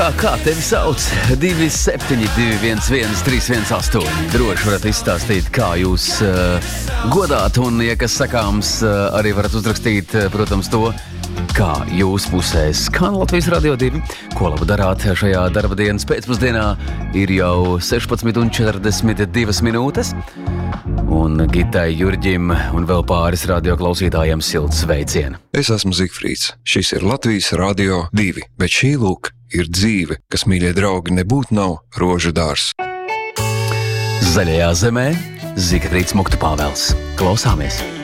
Kā tevi sauc? 272111318. Droši varat izstāstīt, kā jūs godāt, un, ja kas sakāms, arī varat uzrakstīt, protams, to, kā jūs pusē skan Latvijas Radio 2. Ko labu darāt šajā darba dienas pēcpusdienā? Ir jau 16:42 minūtes. Un Gitai, Jurģim un vēl pāris radio klausītājiem silts sveicieni. Es esmu Zigfrīds. Šis ir Latvijas Radio 2, bet šī lūk ir dzīve, kas, mīļie draugi, nebūtu nav rožu dārs. Zaļajā zemē Zigfrīds Muktu Pāvels. Klausāmies!